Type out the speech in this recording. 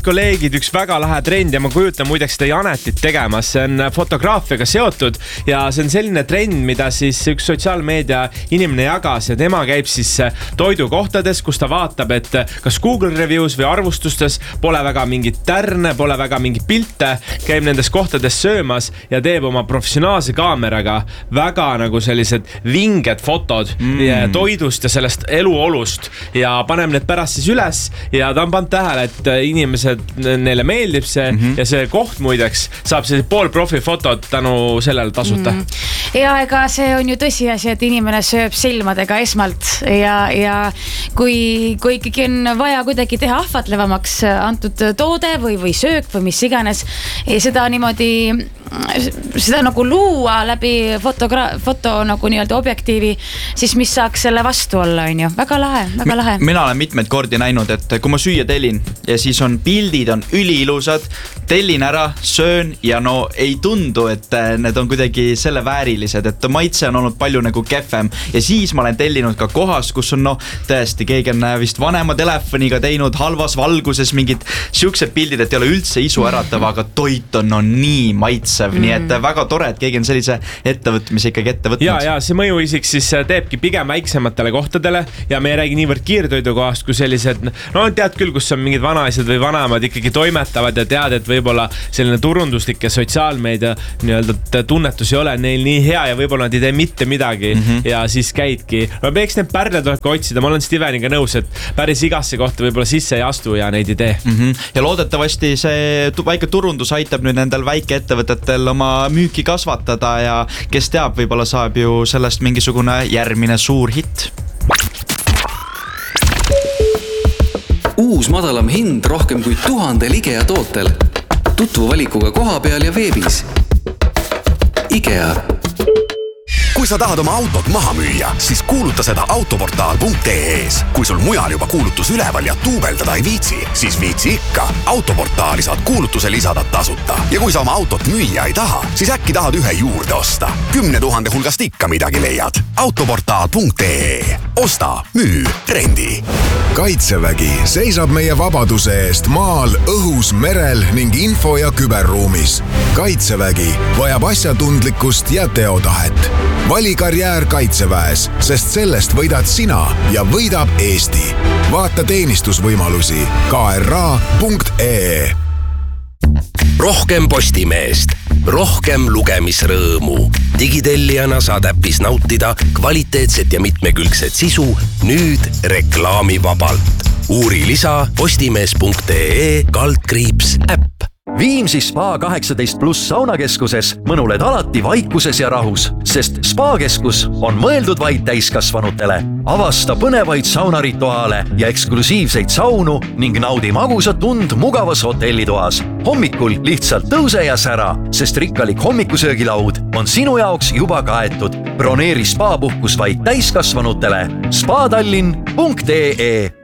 kolleegid, üks väga lahe trend ja ma kujutan muideks seda Janetit tegemas, see on fotograafiaga seotud ja see on selline trend, mida siis üks sotsiaalmeedia inimene jagas ja tema käib siis toidukohtades, kus ta vaatab, et kas Google Reviews või arvustustes pole väga mingit tärne, pole väga mingit pilte, käib nendes kohtades söömas ja teeb oma professionaalse kaameraga väga nagu sellised vinged fotod toidust ja sellest eluolust ja paneb need pärast siis üles ja ta on pannud tähele, et inimesed neile meeldib see ja see koht muideks saab sellised poolprofi fotod tänu sellele tasuta. Ja ega see on ju tõsiasi, et inimene sööb silmadega esmalt ja kui ikkagi on vaja kuidagi teha ahvatlevamaks antud toode või söök või mis iganes, seda niimoodi seda nagu luua läbi foto nagu nii-öelda objektiivi, siis mis saaks selle vastu olla, on ju. Väga lahe, väga lahe. Mina olen mitmeid kordi näinud, et kui ma süüa tellin ja siis on pildid on üliilusad, tellin ära, söön ja no ei tundu, et need on kuidagi selle väärilised, et maitse on olnud palju nagu kehvem ja siis ma olen tellinud ka kohas, kus on tõesti, keegi on vist vanema telefoniga teinud halvas valguses mingid siuksed pildid, et ei ole üldse isu äratav, aga toit on nii maitsev, nii et väga tore, et keegi on sellise ettevõtmise ikkagi ette võtnud. Ja see mõjuisik siis teebki pigem väiksematele kohtadele ja me ei räägi niivõrd kiirtoidukohast, kui sellised, no tead küll, kus on mingid vanaisad või vanemad ikkagi toimetavad ja tead, et võib-olla selline turunduslik ja sotsiaalmeedia nii-öelda tunnetus ei ole neil nii hea ja võib-olla nad ei tee mitte midagi ja siis käidki. No eks need pärled tuleb ka otsida, ma olen Steveniga nõus, et päris igasse kohta võib-olla sisse ei astu ja neid ei tee. Ja loodetavasti see väike turundus aitab nüüd nendel väikeettevõtetel oma müüki kasvatada ja kes teab, võib-olla saab ju sellest mingisugune järgmine suur hitt. Uus madalam hind rohkem kui 1000 IKEA tootel. Tutvu valikuga koha peal ja veebis. IKEA. Kui sa tahad oma autot maha müüa, siis kuuluta seda autoportaal.ee-s. Kui sul mujal juba kuulutus üleval ja tuubeldada ei viitsi, siis viitsi ikka. Autoportaali saad kuulutuse lisada tasuta. Ja kui sa oma autot müüa ei taha, siis äkki tahad ühe juurde osta. 10 000 hulgast ikka midagi leiad. Autoportaal.ee. Osta, müü, trendi. Kaitsevägi seisab meie vabaduse eest maal, õhus, merel ning info- ja küberruumis. Kaitsevägi vajab asjatundlikkust ja teotahet. Vali karjäär Kaitseväes, sest sellest võidad sina ja võidab Eesti. Vaata teenistusvõimalusi kra.ee. Rohkem Postimeest, rohkem lugemisrõõmu. Digitellijana saad äppis nautida kvaliteetset ja mitmekülgset sisu nüüd reklaamivabalt. Uuri lisa postimees.ee/äpp. Viimsi Spa 18+ saunakeskuses mõnuled alati vaikuses ja rahus, sest Spa-keskus on mõeldud vaid täiskasvanutele. Avasta põnevaid saunarituaale ja eksklusiivseid saunu ning naudi magusat tund mugavas hotellitoas. Hommikul lihtsalt tõuse ja sära, sest rikkalik hommikusöögilaud on sinu jaoks juba kaetud. Broneeri Spa-puhkus vaid täiskasvanutele. Spadallinn.ee